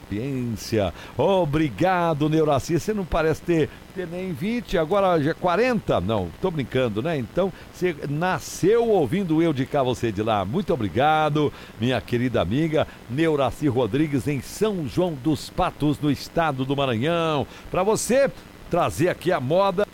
audiência. Obrigado, Neuraci. Você não parece ter nem 20, agora já 40. Não, tô brincando, né? Então, você nasceu ouvindo eu de cá, você de lá. Muito obrigado, minha querida amiga Neuraci Rodrigues, em São João dos Patos, no estado do Maranhão. Para você trazer aqui a moda